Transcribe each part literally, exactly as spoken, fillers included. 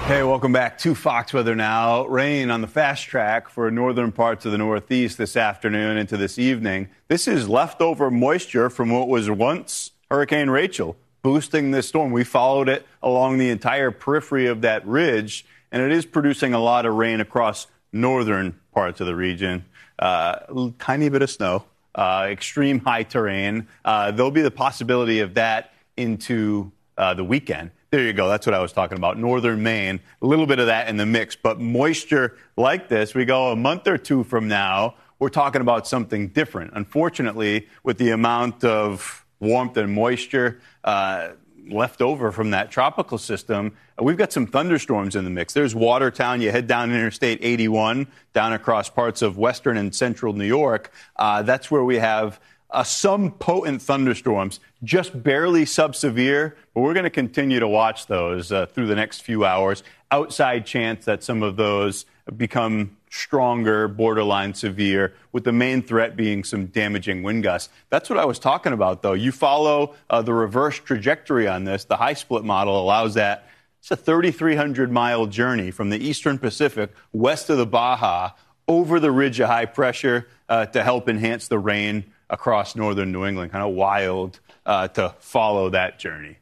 Hey, welcome back to Fox Weather Now. Rain on the fast track for northern parts of the Northeast this afternoon into this evening. This is leftover moisture from what was once Hurricane Rachel boosting this storm. We followed it along the entire periphery of that ridge, and it is producing a lot of rain across northern parts of the region. Uh, a tiny bit of snow, uh, extreme high terrain. Uh, there'll be the possibility of that into uh, the weekend. There you go. That's what I was talking about. Northern Maine, a little bit of that in the mix. But moisture like this, we go a month or two from now, we're talking about something different. Unfortunately, with the amount of warmth and moisture uh, left over from that tropical system, we've got some thunderstorms in the mix. There's Watertown. You head down Interstate eighty-one, down across parts of western and central New York. Uh, that's where we have Uh, some potent thunderstorms, just barely sub-severe, but we're going to continue to watch those uh, through the next few hours. Outside chance that some of those become stronger, borderline severe, with the main threat being some damaging wind gusts. That's what I was talking about, though. You follow uh, the reverse trajectory on this. The high split model allows that. It's a thirty-three hundred mile journey from the eastern Pacific, west of the Baja, over the ridge of high pressure uh, to help enhance the rain across northern New England. Kind of wild uh, to follow that journey.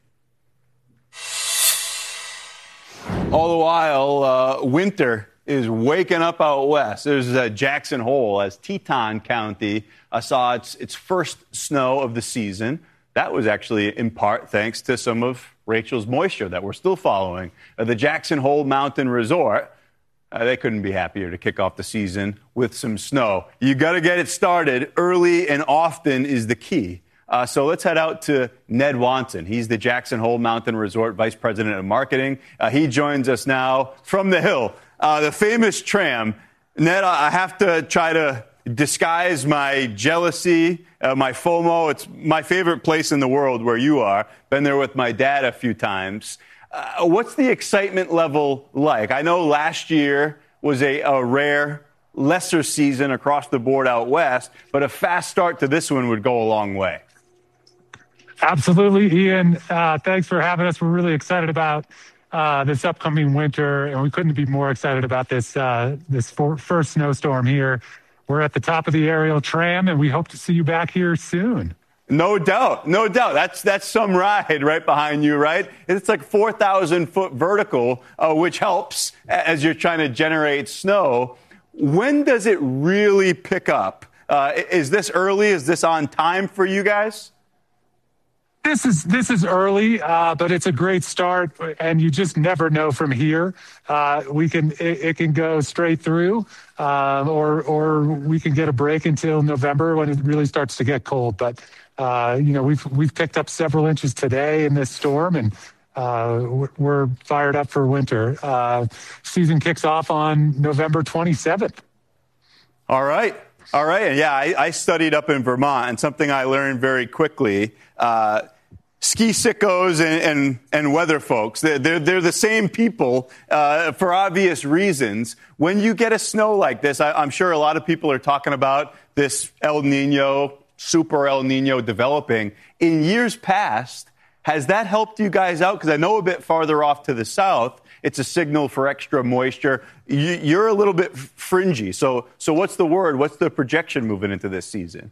All the while, uh, winter is waking up out west. There's uh, Jackson Hole as Teton County uh, saw its, its first snow of the season. That was actually in part thanks to some of Rachel's moisture that we're still following. Uh, the Jackson Hole Mountain Resort, Uh, they couldn't be happier to kick off the season with some snow. You got to get it started early and often is the key. Uh, so let's head out to Ned Watson. He's the Jackson Hole Mountain Resort Vice President of Marketing. Uh, he joins us now from the Hill, uh, the famous tram. Ned, I have to try to disguise my jealousy, uh, my FOMO. It's my favorite place in the world where you are. Been there with my dad a few times. Uh, what's the excitement level like? I know last year was a, a rare, lesser season across the board out west, but a fast start to this one would go a long way. Absolutely, Ian. Uh, thanks for having us. We're really excited about uh, this upcoming winter, and we couldn't be more excited about this uh, this for, first snowstorm here. We're at the top of the aerial tram, and we hope to see you back here soon. No doubt. No doubt. That's that's some ride right behind you, right? It's like four thousand foot vertical, uh, which helps as you're trying to generate snow. When does it really pick up? Uh, is this early? Is this on time for you guys? This is this is early, uh, but it's a great start, and you just never know from here. Uh, we can it, it can go straight through, uh, or or we can get a break until November when it really starts to get cold. But uh, you know, we've we've picked up several inches today in this storm, and uh, we're fired up for winter. Uh, season kicks off on November twenty-seventh. All right. All right. Yeah, I, I studied up in Vermont, and something I learned very quickly, uh, ski sickos and, and, and weather folks, they're, they're, they're the same people uh, for obvious reasons. When you get a snow like this, I, I'm sure a lot of people are talking about this El Nino, super El Nino developing. In years past, has that helped you guys out? Because I know a bit farther off to the south, it's a signal for extra moisture. You, you're a little bit fringy. So, so what's the word? What's the projection moving into this season?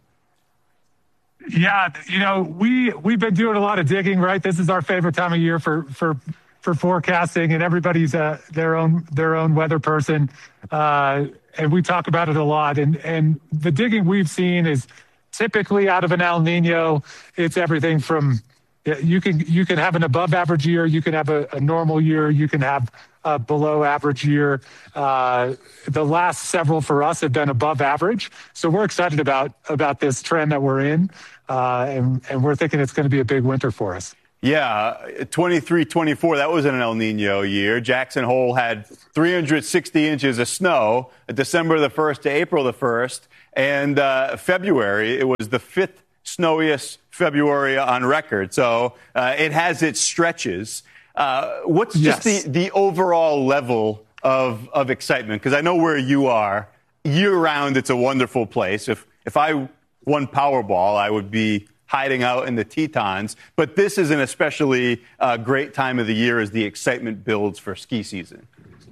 Yeah, you know, we we've been doing a lot of digging, right? This is our favorite time of year for for for forecasting, and everybody's uh, their own their own weather person, uh, and we talk about it a lot. And and the digging we've seen is typically out of an El Nino, it's everything from you can you can have an above average year, you can have a, a normal year, you can have a below average year. Uh, the last several for us have been above average, so we're excited about about this trend that we're in, uh, and and we're thinking it's going to be a big winter for us. Yeah, twenty-three twenty-four, that was an El Nino year. Jackson Hole had three hundred sixty inches of snow, December the first to April the first, and uh, February, it was the fifth snowiest February on record. So uh, it has its stretches. Uh, what's yes. just the, the overall level of, of excitement? Because I know where you are. Year-round, it's a wonderful place. If if I won Powerball, I would be hiding out in the Tetons. But this is an especially uh, great time of the year as the excitement builds for ski season.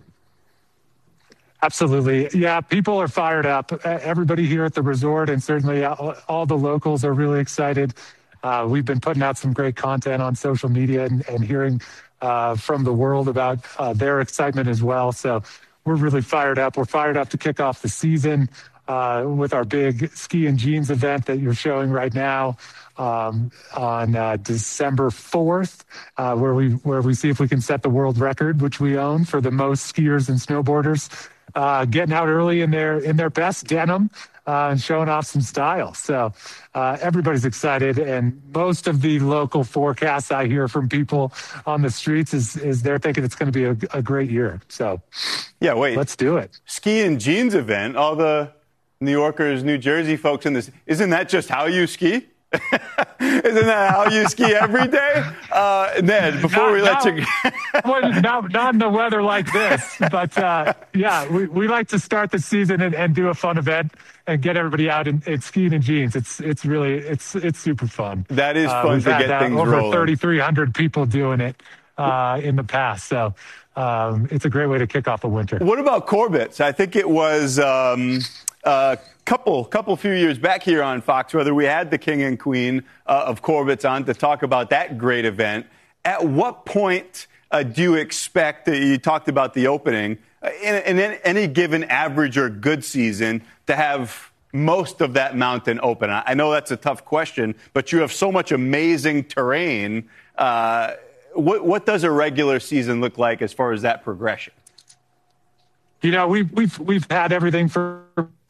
Absolutely. Yeah, people are fired up. Everybody here at the resort and certainly all the locals are really excited. Uh, we've been putting out some great content on social media and, and hearing uh, from the world about uh, their excitement as well. So we're really fired up. We're fired up to kick off the season uh, with our big Ski and Jeans event that you're showing right now um, on uh, December fourth, uh, where we where we see if we can set the world record, which we own for the most skiers and snowboarders uh, getting out early in their in their best denim. Uh, and showing off some style. So uh, everybody's excited. And most of the local forecasts I hear from people on the streets is, is they're thinking it's going to be a, a great year. So yeah, wait, let's do it. Ski and Jeans event, all the New Yorkers, New Jersey folks in this, isn't that just how you ski? Isn't that how you ski every day? Uh, Ned, before not, we let not, you... well, not, not in the weather like this, but uh, yeah, we, we like to start the season and, and do a fun event and get everybody out in, in skiing and jeans. It's it's really, it's it's super fun. That is fun uh, to had, get uh, things over rolling. Over thirty-three hundred people doing it uh, in the past, so um, it's a great way to kick off a winter. What about Corbett's? I think it was... Um, A couple, couple few years back here on Fox Weather, we had the king and queen uh, of Corbett's on to talk about that great event. At what point uh, do you expect, uh, you talked about the opening, uh, in, in any given average or good season to have most of that mountain open? I know that's a tough question, but you have so much amazing terrain. Uh, what, what does a regular season look like as far as that progression? You know, we've, we've, we've had everything for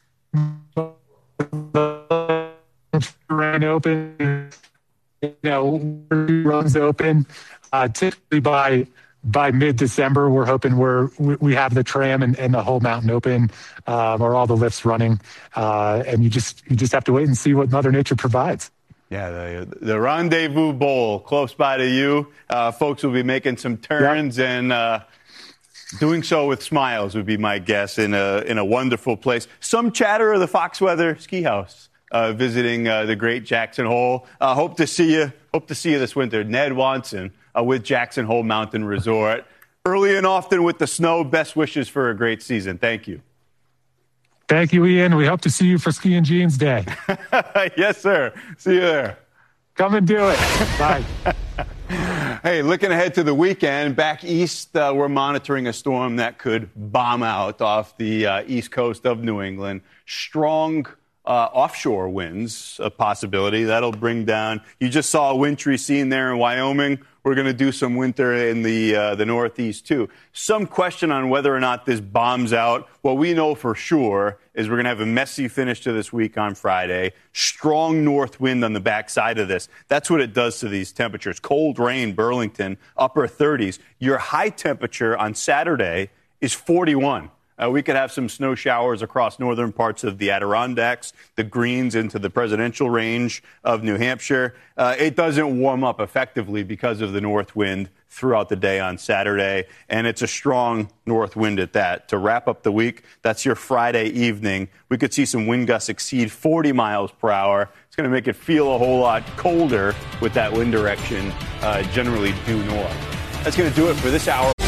the terrain open, you know, runs open. Uh, typically by by mid-December, we're hoping we're we, we have the tram and, and the whole mountain open, um, or all the lifts running, uh, and you just you just have to wait and see what Mother Nature provides. Yeah, the, the Rendezvous Bowl close by to you. Uh, folks will be making some turns yep. and. Uh, Doing so with smiles would be my guess in a in a wonderful place. Some chatter of the Fox Weather Ski House uh, visiting uh, the great Jackson Hole. Uh, hope to see you. Hope to see you this winter. Ned Watson uh, with Jackson Hole Mountain Resort. Early and often with the snow. Best wishes for a great season. Thank you. Thank you, Ian. We hope to see you for Ski and Jeans Day. Yes, sir. See you there. Come and do it. Bye. Hey, looking ahead to the weekend, back east, uh, we're monitoring a storm that could bomb out off the uh, east coast of New England. Strong uh, offshore winds, a possibility. That'll bring down, you just saw a wintry scene there in Wyoming. We're going to do some winter in the uh, the Northeast, too. Some question on whether or not this bombs out. What we know for sure is we're going to have a messy finish to this week on Friday. Strong north wind on the backside of this. That's what it does to these temperatures. Cold rain, Burlington, upper thirties. Your high temperature on Saturday is forty-one. Uh, we could have some snow showers across northern parts of the Adirondacks, the Greens into the presidential range of New Hampshire. Uh, it doesn't warm up effectively because of the north wind throughout the day on Saturday, and it's a strong north wind at that. To wrap up the week, that's your Friday evening. We could see some wind gusts exceed forty miles per hour. It's going to make it feel a whole lot colder with that wind direction, uh, generally due north. That's going to do it for this hour.